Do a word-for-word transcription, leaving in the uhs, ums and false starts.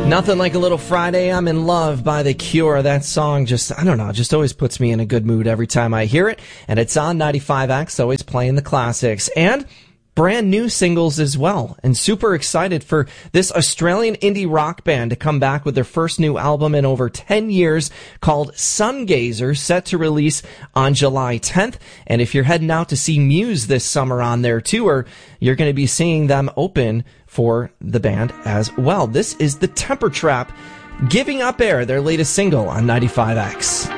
Nothing like a little Friday, I'm in Love by The Cure. That song just, I don't know, just always puts me in a good mood every time I hear it. And it's on ninety-five X, always playing the classics. And brand new singles as well. And super excited for this Australian indie rock band to come back with their first new album in over ten years called Sungazer, set to release on July tenth. And if you're heading out to see Muse this summer on their tour, you're going to be seeing them open for the band as well. This is the Temper Trap, Giving Up Air, their latest single on ninety-five X.